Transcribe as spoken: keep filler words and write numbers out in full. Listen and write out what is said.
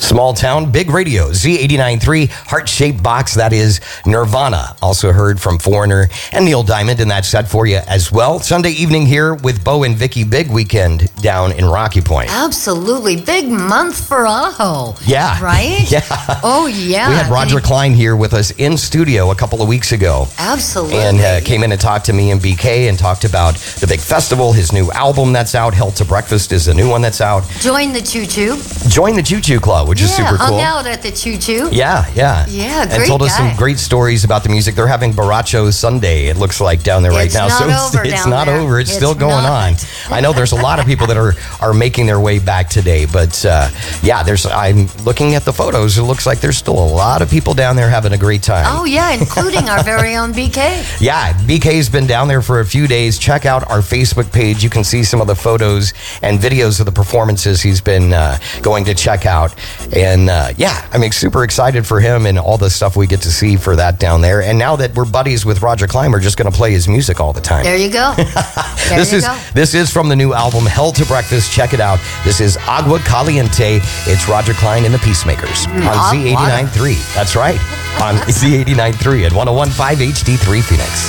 Small Town, Big Radio, Z eighty-nine point three, Heart-Shaped Box, that is Nirvana. Also heard from Foreigner and Neil Diamond in that set for you as well. Sunday evening here with Bo and Vicky, big weekend down in Rocky Point. Absolutely. Big month for Aho. Yeah. Right? Yeah. Oh, yeah. We had Roger Did he- Klein here with us in studio a couple of weeks ago. Absolutely. And uh, came in and talked to me and B K and talked about the big festival, his new album that's out, Hell to Breakfast is the new one that's out. Join the Choo Choo. Join the Choo Choo Club, which yeah, is super hung cool. out at the Choo Choo. Yeah, yeah. Yeah, And great told us guy. some great stories about the music. They're having Baracho Sunday, it looks like, down there right It's now. not so over it's, it's down not there. over. It's, It's still going not. on. I know there's a lot of people that are, are making their way back today, but uh, yeah, there's. I'm looking at the photos. It looks like there's still a lot of people down there having a great time. Oh, yeah, including our very own B K. Yeah, B K's been down there for a few days. Check out our Facebook page. You can see some of the photos and videos of the performances he's been uh, going to check out. And uh, yeah, I'm super excited for him and all the stuff we get to see for that down there. And now that we're buddies with Roger Klein, we're just going to play his music all the time. There you go. There this you is go. this is from the new album Hell to Breakfast. Check it out. This is Agua Caliente. It's Roger Klein and the Peacemakers on Hot Z eighty-nine point three. That's right, on Z eighty-nine point three at one oh one point five H D three Phoenix.